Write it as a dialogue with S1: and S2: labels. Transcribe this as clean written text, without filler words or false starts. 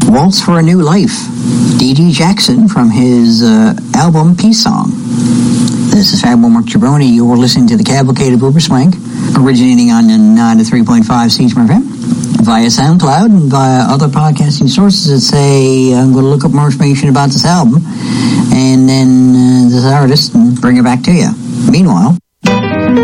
S1: Waltz for a New Life, D.D. Jackson from his album Peace Song. This is Fab Mark Jabroni. You're listening to the Cavalcade of Uber Swank, originating on 93.5 CHMR FM, via SoundCloud and via other podcasting sources that say, I'm going to look up more information about this album and then this artist and bring it back to you. Meanwhile,